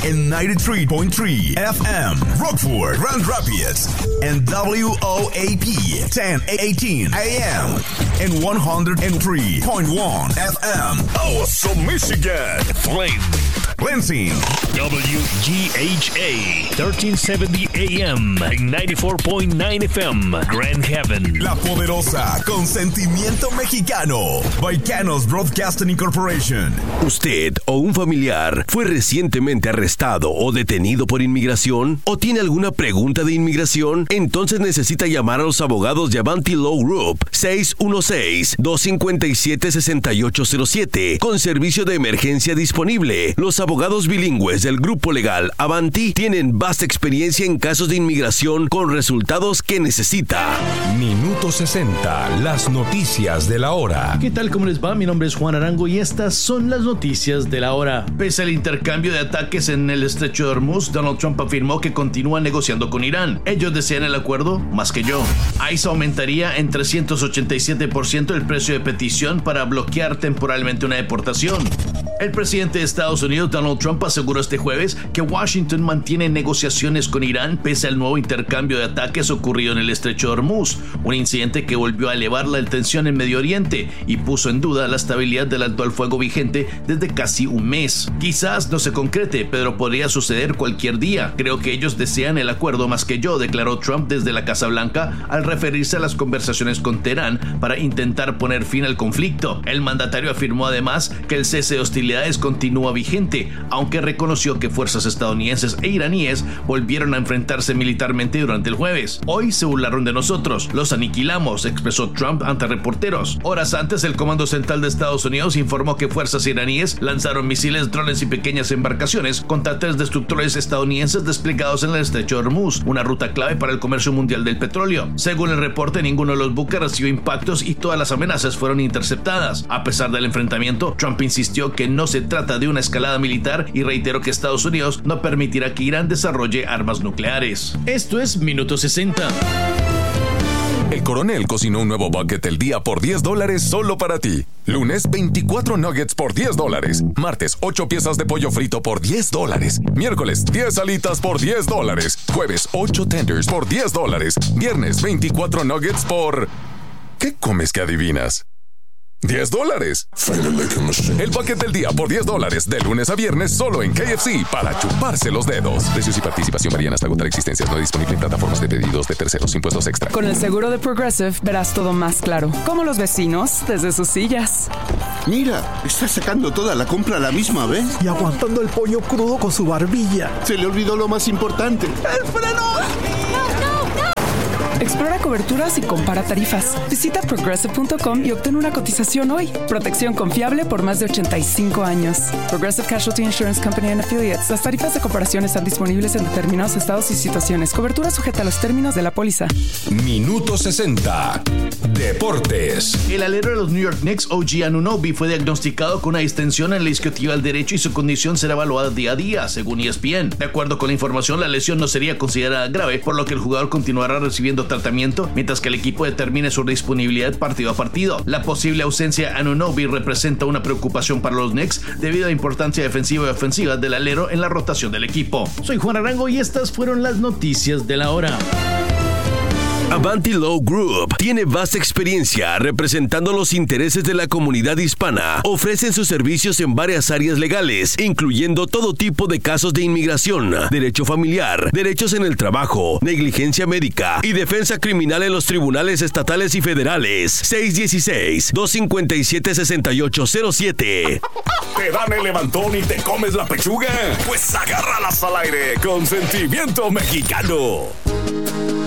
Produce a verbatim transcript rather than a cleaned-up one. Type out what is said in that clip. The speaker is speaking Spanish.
and ninety-three point three F M, Rockford, Grand Rapids, and W O A P ten eighteen A M, and one oh three point one F M, Awesome, Michigan, Flint, Lansing, W G H A thirteen seventy A M, and ninety-four point nine F M, Grand Haven. La poderosa, con sentimiento mexicano, Baicanos Broadcasting Incorporation. ¿Usted o un familiar fue recientemente arrestado o detenido por inmigración? ¿O tiene alguna pregunta de inmigración? Entonces necesita llamar a los abogados de Avanti Law Group seis uno seis, dos cinco siete, seis ocho cero siete con servicio de emergencia disponible. Los abogados bilingües del grupo legal Avanti tienen vasta experiencia en casos de inmigración con resultados que necesita. Minuto sesenta, las noticias de la hora. ¿Qué tal? ¿Cómo les va? Mi nombre es Juan Arango y estas son las noticias de la hora. Pese al intercambio de ataques en el estrecho de Hormuz, Donald Trump afirmó que continúa negociando con Irán. Ellos desean el acuerdo más que yo. ICE aumentaría en trescientos ochenta y siete por ciento el precio de petición para bloquear temporalmente una deportación. El presidente de Estados Unidos, Donald Trump, aseguró este jueves que Washington mantiene negociaciones con Irán pese al nuevo intercambio de ataques ocurrido en el estrecho de Hormuz, un incidente que volvió a elevar la tensión en Medio Oriente y puso en duda la estabilidad del alto al fuego vigente desde casi un mes. Quizás no se concrete, pero podría suceder cualquier día. Creo que ellos desean el acuerdo más que yo, declaró Trump desde la Casa Blanca al referirse a las conversaciones con Teherán para intentar poner fin al conflicto. El mandatario afirmó además que el cese de hostilidades continúa vigente, aunque reconoció que fuerzas estadounidenses e iraníes volvieron a enfrentarse militarmente durante el jueves. Hoy se burlaron de nosotros, los aniquilamos, expresó Trump ante reporteros. Horas antes, el Comando Central de Estados Unidos informó que fuerzas iraníes lanzaron misiles, drones y pequeñas embarcaciones contra tres destructores estadounidenses desplegados en el estrecho de Hormuz, una ruta clave para el comercio mundial del petróleo. Según el reporte, ninguno de los buques recibió impactos y todas las amenazas fueron interceptadas. A pesar del enfrentamiento, Trump insistió que no se trata de una escalada militar y reiteró que Estados Unidos no permitirá que Irán desarrolle armas nucleares. Esto es Minuto sesenta. El Coronel cocinó un nuevo bucket del día por diez dólares solo para ti. Lunes, veinticuatro nuggets por diez dólares. Martes, ocho piezas de pollo frito por diez dólares. Miércoles, diez alitas por diez dólares. Jueves, ocho tenders por diez dólares. Viernes, veinticuatro nuggets por... ¿Qué comes que adivinas? diez dólares. El bucket del día por diez dólares de lunes a viernes solo en K F C para chuparse los dedos. Precios y participación varían hasta agotar existencias. No disponible en plataformas de pedidos de terceros. Impuestos extra. Con el seguro de Progressive verás todo más claro. Como los vecinos desde sus sillas. Mira, está sacando toda la compra a la misma vez. Y aguantando el pollo crudo con su barbilla. Se le olvidó lo más importante. ¡El freno! Explora coberturas y compara tarifas. Visita progressive punto com y obtén una cotización hoy. Protección confiable por más de ochenta y cinco años. Progressive Casualty Insurance Company and Affiliates. Las tarifas de comparación están disponibles en determinados estados y situaciones. Cobertura sujeta a los términos de la póliza. Minuto sesenta. Deportes. El alero de los New York Knicks, O G Anunoby, fue diagnosticado con una distensión en la isquiotibial derecho y su condición será evaluada día a día, según E S P N. De acuerdo con la información, la lesión no sería considerada grave, por lo que el jugador continuará recibiendo tratamiento mientras que el equipo determine su disponibilidad partido a partido. La posible ausencia de Anunoby representa una preocupación para los Knicks debido a la importancia defensiva y ofensiva del alero en la rotación del equipo. Soy Juan Arango y estas fueron las noticias de la hora. Avanti Law Group tiene vasta experiencia representando los intereses de la comunidad hispana. Ofrecen sus servicios en varias áreas legales, incluyendo todo tipo de casos de inmigración, derecho familiar, derechos en el trabajo, negligencia médica y defensa criminal en los tribunales estatales y federales. seis uno seis, dos cinco siete, seis ocho cero siete. ¿Te dan el levantón y te comes la pechuga? Pues agárralas al aire con sentimiento mexicano.